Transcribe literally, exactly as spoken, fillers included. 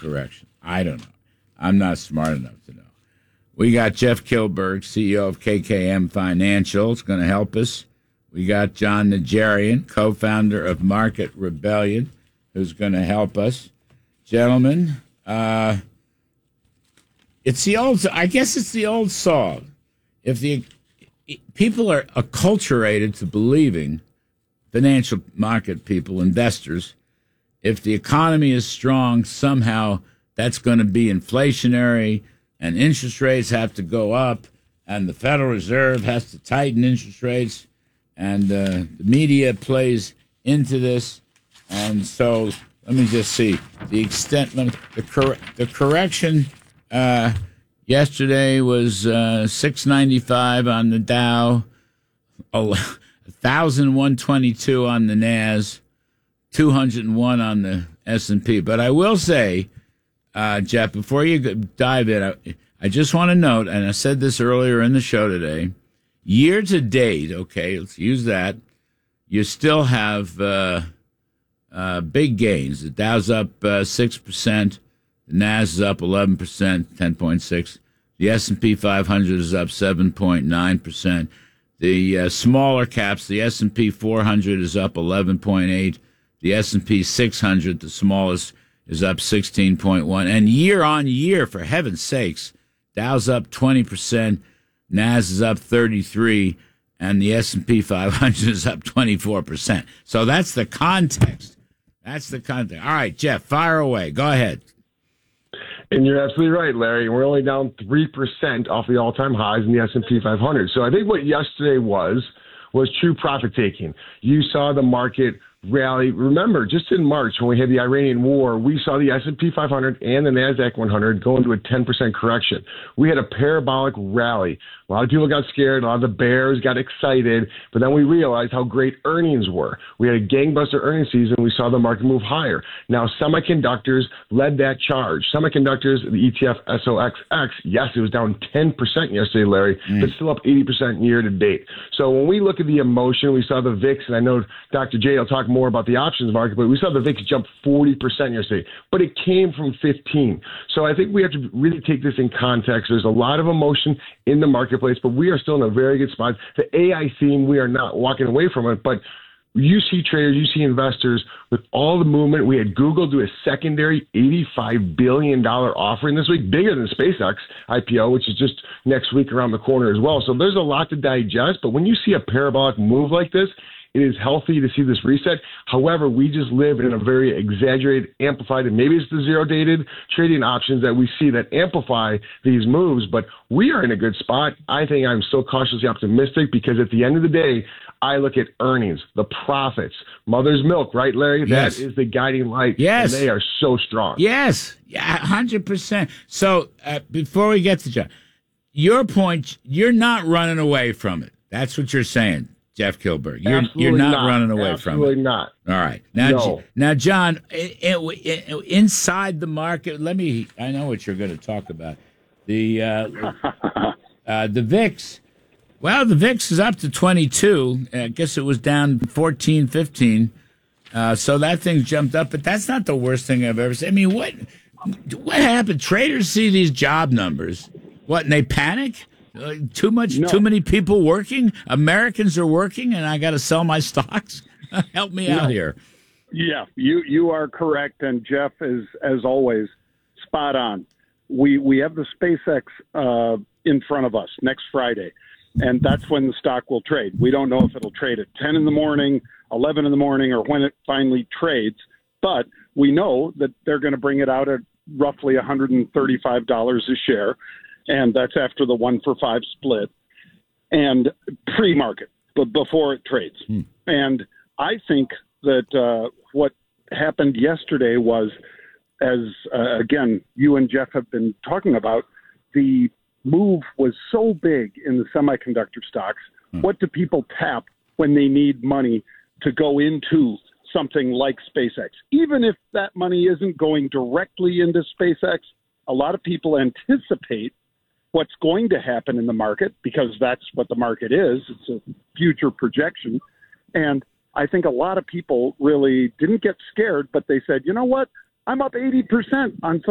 correction. I don't know. I'm not smart enough to know. We got Jeff Kilberg, C E O of K K M Financial, is going to help us. We got John Najarian, co-founder of Market Rebellion, who's going to help us. Gentlemen, uh, it's the old, I guess it's the old song. If the people are acculturated to believing, financial market people, investors, if the economy is strong, somehow that's going to be inflationary and interest rates have to go up and the Federal Reserve has to tighten interest rates and uh, the media plays into this. And so let me just see the extent. The, cor- the correction uh, yesterday was uh, six ninety-five on the Dow, one thousand one hundred twenty-two on the Nas, two hundred one on the S and P. But I will say, uh, Jeff, before you dive in, I, I just want to note, and I said this earlier in the show today, year to date, okay, let's use that, you still have uh, uh, big gains. The Dow's up uh, six percent, the Nas is up eleven percent, ten point six. The S and P five hundred is up seven point nine percent. The uh, smaller caps, the S and P four hundred is up eleven point eight. The S and P six hundred, the smallest, is up sixteen point one. And year on year, for heaven's sakes, Dow's up twenty percent, Nas is up thirty-three, and the S and P five hundred is up twenty-four percent. So that's the context. That's the context. All right, Jeff, fire away. Go ahead. And you're absolutely right, Larry. We're only down three percent off the all-time highs in the S and P five hundred. So I think what yesterday was, was true profit-taking. You saw the market rally. Remember, just in March when we had the Iranian war, we saw the S and P five hundred and the NASDAQ one hundred go into a ten percent correction. We had a parabolic rally. A lot of people got scared. A lot of the bears got excited. But then we realized how great earnings were. We had a gangbuster earnings season. We saw the market move higher. Now, semiconductors led that charge. Semiconductors, the E T F S O X X, yes, it was down ten percent yesterday, Larry, mm. but still up eighty percent year to date. So when we look at the emotion, we saw the V I X, and I know Doctor J will talk more about the options market, but we saw the V I X jump forty percent yesterday, but it came from fifteen. So I think we have to really take this in context. There's a lot of emotion in the marketplace, but we are still in a very good spot. The A I theme, we are not walking away from it, but you see traders, you see investors with all the movement. We had Google do a secondary eighty-five billion dollars offering this week, bigger than SpaceX I P O, which is just next week around the corner as well. So there's a lot to digest, but when you see a parabolic move like this, it is healthy to see this reset. However, we just live in a very exaggerated, amplified, and maybe it's the zero-dated trading options that we see that amplify these moves, but we are in a good spot. I think I'm still cautiously optimistic because at the end of the day, I look at earnings, the profits, mother's milk, right, Larry? Yes. That is the guiding light. Yes. And they are so strong. Yes, yeah, one hundred percent. So uh, before we get to John, your point, you're not running away from it. That's what you're saying, Jeff Kilberg. You're, Absolutely you're not, not running away Absolutely from it. Absolutely not. All right. Now, no. now, John, it, it, it, inside the market, let me, I know what you're going to talk about. The, uh, uh, the V I X. Well, the V I X is up to twenty-two. I guess it was down fourteen, fifteen. Uh, so that thing jumped up, but that's not the worst thing I've ever seen. I mean, what what happened? Traders see these job numbers, what, and they panic? Uh, too much, no. Too many people working? Americans are working, and I got to sell my stocks? Help me no. out here. Yeah, you you are correct, and Jeff is, as always, spot on. We, we have the SpaceX uh, in front of us next Friday. And that's when the stock will trade. We don't know if it'll trade at ten in the morning, eleven in the morning, or when it finally trades. But we know that they're going to bring it out at roughly one hundred thirty-five dollars a share. And that's after the one for five split and pre-market, but before it trades. Hmm. And I think that uh, what happened yesterday was, as, uh, again, you and Jeff have been talking about, the move was so big in the semiconductor stocks. Hmm. What do people tap when they need money to go into something like SpaceX? Even if that money isn't going directly into SpaceX, a lot of people anticipate what's going to happen in the market because that's what the market is. It's a future projection. And I think a lot of people really didn't get scared, but they said, you know what? I'm up eighty percent on